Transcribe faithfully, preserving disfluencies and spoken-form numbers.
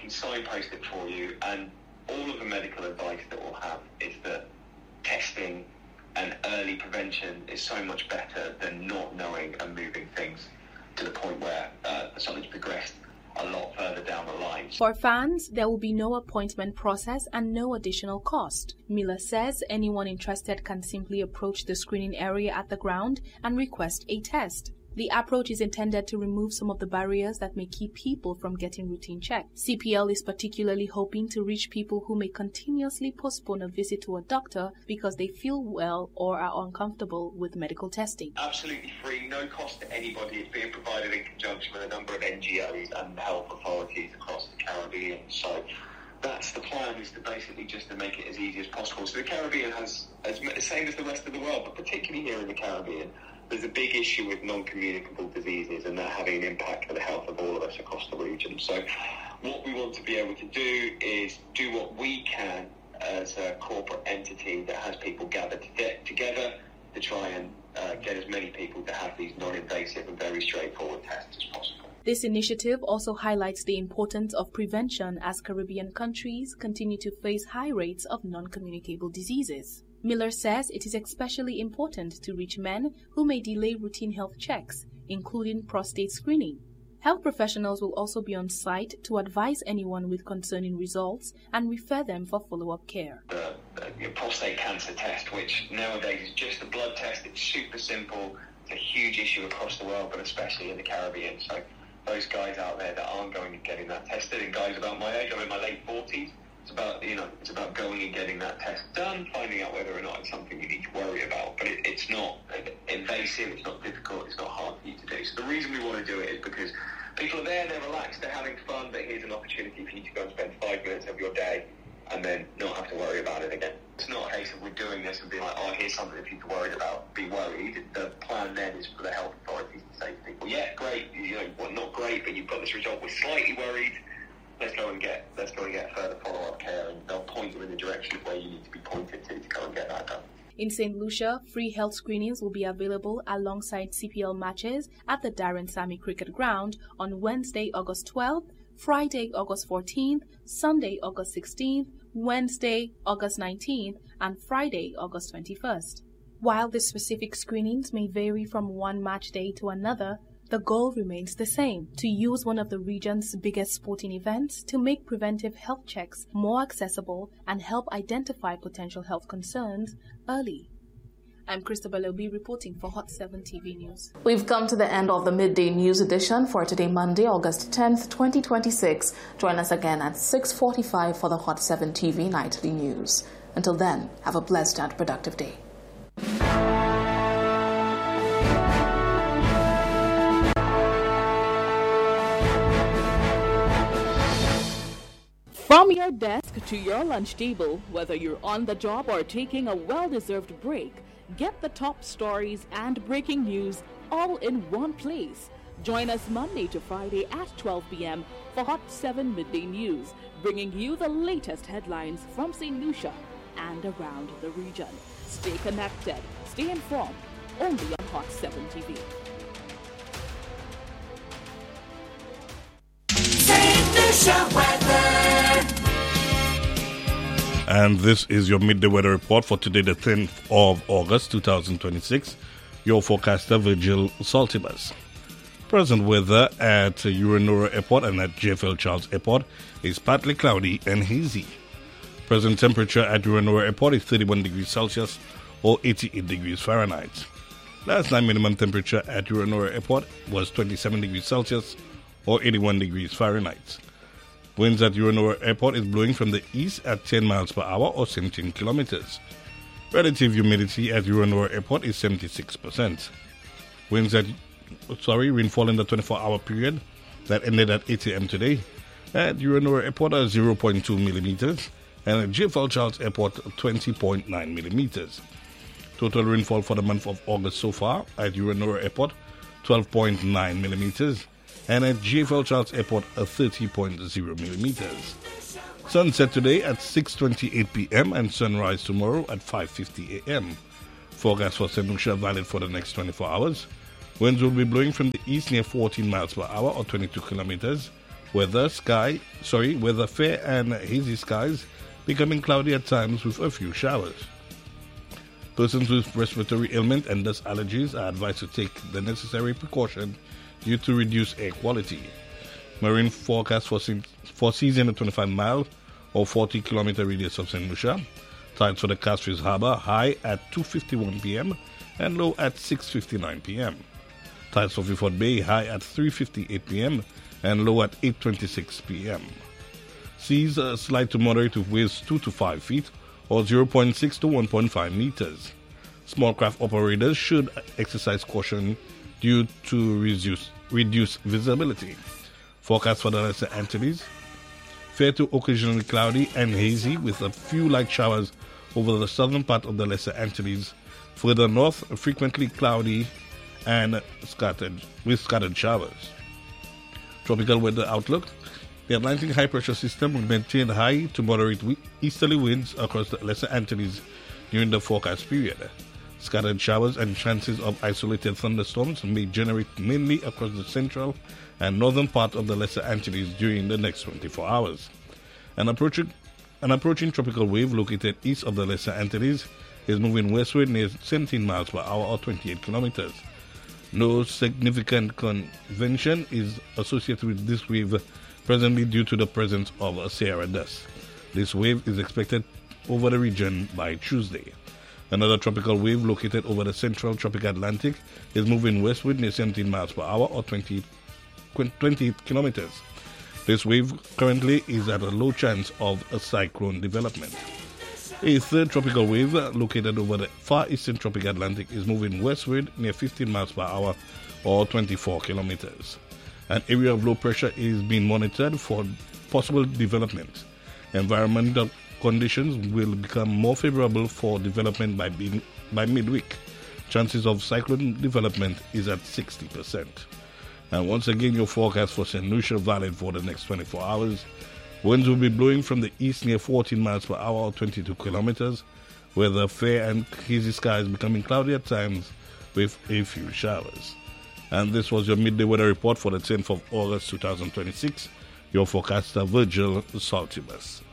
can signpost it for you, and all of the medical advice that we'll have is that testing and early prevention is so much better than not knowing and moving things to the point where uh, something's progressed a lot further down the line. For fans, there will be no appointment process and no additional cost. Miller says anyone interested can simply approach the screening area at the ground and request a test. The approach is intended to remove some of the barriers that may keep people from getting routine checks. C P L is particularly hoping to reach people who may continuously postpone a visit to a doctor because they feel well or are uncomfortable with medical testing. Absolutely free, no cost to anybody. It's being provided in conjunction with a number of N G Os and health authorities across the Caribbean. So that's the plan, is to basically just to make it as easy as possible. So the Caribbean has, as the same as the rest of the world, but particularly here in the Caribbean, there's a big issue with non-communicable diseases and that having an impact on the health of all of us across the region. So what we want to be able to do is do what we can as a corporate entity that has people gathered to get together to try and uh, get as many people to have these non-invasive and very straightforward tests as possible. This initiative also highlights the importance of prevention as Caribbean countries continue to face high rates of non-communicable diseases. Miller says it is especially important to reach men who may delay routine health checks, including prostate screening. Health professionals will also be on site to advise anyone with concerning results and refer them for follow-up care. The, the prostate cancer test, which nowadays is just a blood test, it's super simple. It's a huge issue across the world, but especially in the Caribbean. So those guys out there that aren't going and getting that tested, and guys about my age, I'm in my late forties, It's about, you know, it's about going and getting that test done, finding out whether or not it's something you need to worry about. But it, it's not invasive, it's not difficult, it's not hard for you to do. So the reason we want to do it is because people are there, they're relaxed, they're having fun, but here's an opportunity for you to go and spend five minutes of your day and then not have to worry about it again. It's not a case of we're doing this and being like, oh, here's something for you to worry about, be worried. The plan then is for the health authorities to say to people, yeah, great, you know, well, not great, but you've got this result, we're slightly worried. Let's go and get let's go and get further follow-up care, and they'll point you in the direction of where you need to be pointed to to go and get that done. In Saint Lucia, free health screenings will be available alongside C P L matches at the Darren Sammy Cricket Ground on Wednesday, August twelfth, Friday, August fourteenth, Sunday, August sixteenth, Wednesday, August nineteenth, and Friday, August twenty-first. While the specific screenings may vary from one match day to another, the goal remains the same: to use one of the region's biggest sporting events to make preventive health checks more accessible and help identify potential health concerns early. I'm Christabel Obi reporting for Hot seven T V News. We've come to the end of the midday news edition for today, Monday, August tenth, twenty twenty-six. Join us again at six forty-five for the Hot seven T V Nightly News. Until then, have a blessed and productive day. From your desk to your lunch table, whether you're on the job or taking a well-deserved break, get the top stories and breaking news all in one place. Join us Monday to Friday at twelve p.m. for Hot seven Midday News, bringing you the latest headlines from Saint Lucia and around the region. Stay connected, stay informed, only on Hot seven T V. Saint Lucia weather. And this is your midday weather report for today, the tenth of August, two thousand twenty-six. Your forecaster, Virgil Saltibus. Present weather at Uranora Airport and at J F L Charles Airport is partly cloudy and hazy. Present temperature at Uranora Airport is thirty-one degrees Celsius or eighty-eight degrees Fahrenheit. Last night minimum temperature at Uranora Airport was twenty-seven degrees Celsius or eighty-one degrees Fahrenheit. Winds at Uranora Airport is blowing from the east at ten miles per hour or seventeen kilometers. Relative humidity at Uranora Airport is seventy-six percent. Winds at, sorry, rainfall in the twenty-four hour period that ended at eight a.m. today at Uranora Airport are zero point two millimeters and at J F L Charles Airport twenty point nine millimeters. Total rainfall for the month of August so far at Uranora Airport twelve point nine millimeters. And at J F L Charles Airport, a thirty point zero millimeters. Sunset today at six twenty-eight p.m. and sunrise tomorrow at five fifty a.m. Forecast for Saint Lucia valid for the next twenty-four hours. Winds will be blowing from the east near fourteen miles per hour or twenty-two kilometers, Weather sky, sorry, weather fair and hazy skies, becoming cloudy at times with a few showers. Persons with respiratory ailment and dust allergies are advised to take the necessary precaution due to reduced air quality. Marine forecast for, for season at twenty-five mile or forty kilometer radius of Saint Lucia. Tides for the Castries Harbour high at two fifty-one p.m. and low at six fifty-nine p.m. Tides for Vieux Bay high at three fifty-eight p.m. and low at eight twenty-six p.m. Seas uh, slight to moderate with waves two to five feet or zero point six to one point five meters. Small craft operators should exercise caution due to reduce, reduced visibility. Forecast for the Lesser Antilles: fair to occasionally cloudy and hazy with a few light showers over the southern part of the Lesser Antilles. Further north, frequently cloudy and scattered with scattered showers. Tropical weather outlook: the Atlantic high pressure system will maintain high to moderate easterly winds across the Lesser Antilles during the forecast period. Scattered showers and chances of isolated thunderstorms may generate mainly across the central and northern part of the Lesser Antilles during the next twenty-four hours. An approaching, an approaching tropical wave located east of the Lesser Antilles is moving westward near seventeen miles per hour or twenty-eight kilometers. No significant convection is associated with this wave presently due to the presence of a Sierra dust. This wave is expected over the region by Tuesday. Another tropical wave located over the central tropical Atlantic is moving westward near seventeen miles per hour or twenty, twenty-eight kilometers. This wave currently is at a low chance of a cyclone development. A third tropical wave located over the far eastern tropical Atlantic is moving westward near fifteen miles per hour or twenty-four kilometers. An area of low pressure is being monitored for possible development. Environmental conditions will become more favorable for development by, being, by midweek. Chances of cyclone development is at sixty percent. And once again, your forecast for Saint Lucia valid for the next twenty-four hours. Winds will be blowing from the east near fourteen miles per hour or twenty-two kilometers. Weather fair and hazy skies becoming cloudy at times with a few showers. And this was your midday weather report for the tenth of August two thousand twenty-six. Your forecaster, Virgil Saltibus.